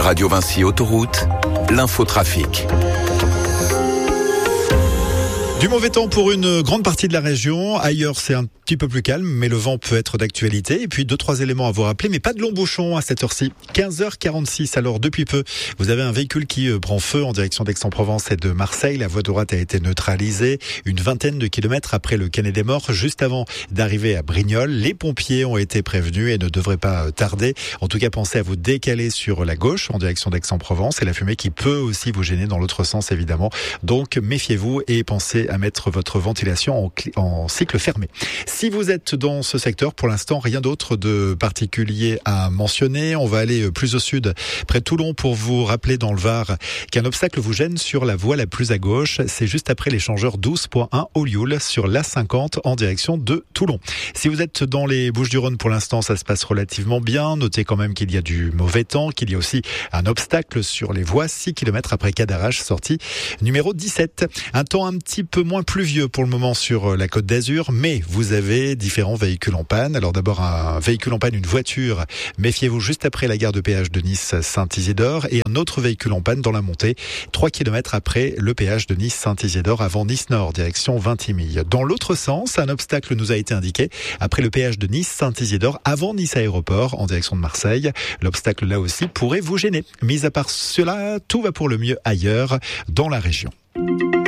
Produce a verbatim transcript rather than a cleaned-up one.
Radio Vinci Autoroute, l'infotrafic. Du mauvais temps pour une grande partie de la région. Ailleurs, c'est un petit peu plus calme, mais le vent peut être d'actualité. Et puis, deux, trois éléments à vous rappeler, mais pas de long bouchon à cette heure-ci. quinze heures quarante-six. Alors, depuis peu, vous avez un véhicule qui prend feu en direction d'Aix-en-Provence et de Marseille. La voie de droite a été neutralisée. Une vingtaine de kilomètres après le Canet des Morts, juste avant d'arriver à Brignoles. Les pompiers ont été prévenus et ne devraient pas tarder. En tout cas, pensez à vous décaler sur la gauche en direction d'Aix-en-Provence. Et la fumée qui peut aussi vous gêner dans l'autre sens, évidemment. Donc, méfiez-vous et pensez à mettre votre ventilation en, cl- en cycle fermé. Si vous êtes dans ce secteur, pour l'instant, rien d'autre de particulier à mentionner. On va aller plus au sud, près de Toulon, pour vous rappeler dans le Var qu'un obstacle vous gêne sur la voie la plus à gauche. C'est juste après l'échangeur douze point un au Lioul sur l'A cinquante en direction de Toulon. Si vous êtes dans les Bouches-du-Rhône, pour l'instant, ça se passe relativement bien. Notez quand même qu'il y a du mauvais temps, qu'il y a aussi un obstacle sur les voies six kilomètres après Cadarache, sortie numéro dix-sept. Un temps un petit peu moins pluvieux pour le moment sur la Côte d'Azur, mais vous avez différents véhicules en panne. Alors d'abord un véhicule en panne, une voiture, méfiez-vous, juste après la gare de péage de Nice-Saint-Isidore, et un autre véhicule en panne dans la montée, trois kilomètres après le péage de Nice-Saint-Isidore, avant Nice-Nord, direction Vintimille. Dans l'autre sens, un obstacle nous a été indiqué après le péage de Nice-Saint-Isidore, avant Nice-Aéroport, en direction de Marseille. L'obstacle là aussi pourrait vous gêner. Mis à part cela, tout va pour le mieux ailleurs dans la région.